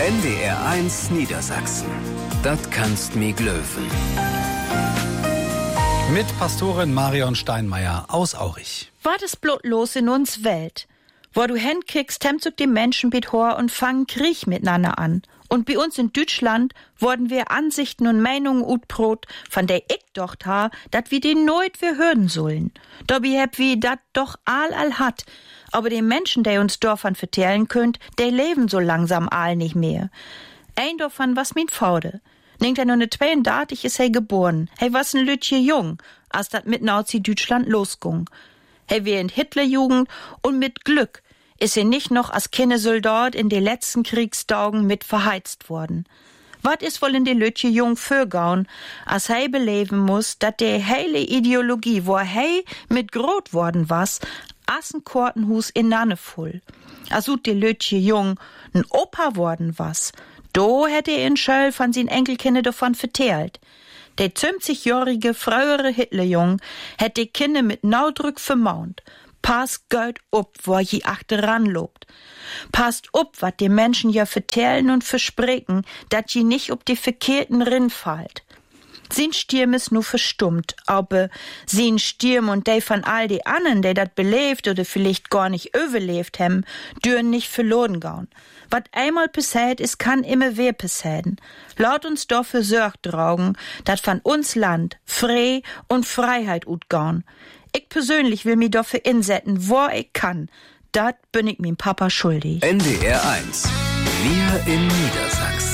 NDR1 Niedersachsen. Das kannst mi glöwen. Mit Pastorin Marion Steinmeier aus Aurich. Was ist bloß los in uns Welt? Wo du hinkriegst, hemmt die Menschen mit Hor und fangen Krieg miteinander an. Und bei uns in Deutschland wurden wir Ansichten und Meinungen utbrot, von der ich docht ha, dat wir die nooit wir hören sollen. Dabei heb wir dat doch all hat. Aber die Menschen, die uns davon vertellen könnt, die leben so langsam all nicht mehr. Ein davon was min Vaude. Denkt er nur ne 32 ist er geboren. Hey, was ein Lütje jung, als dat mit Nazi Deutschland losging. Hey, wir in Hitlerjugend und mit Glück ist er nicht noch als Kindesoldat in de letzten Kriegstagen mit verheizt worden. Wat is wohl in de Lütje jung vorgaun, als hei beleben muss, dat de heile Ideologie, wo hei mit grot worden was, as ein Kortenhus in Nanne voll. Als de Lütje jung n Opa worden was, do hätte er in Schöll von sin Enkelkinder davon vertellt. Der 50-jährige frühere Hitlerjung hätte die Kinder mit Naudrück vermaunt. Pass Geld up, wo je achteran lobt. Passt up, wat die Menschen ja vertellen und versprechen, dat je nicht ob die verkehrten Rinn fallt. Sin Stirm ist nur verstummt, aber sin Stirm und de von all die anderen, die dat belebt oder vielleicht gar nicht überlebt hem, dürren nicht verloren gaun. Wat einmal passiert ist, kann immer wer passieren. Laut uns dafür Sorg draugen, dat von uns Land Frei und Freiheit utgaun. Ich persönlich will mi dafür insetzen, wo ich kann. Dat bin ich min Papa schuldig. NDR1. Wir in Niedersachsen.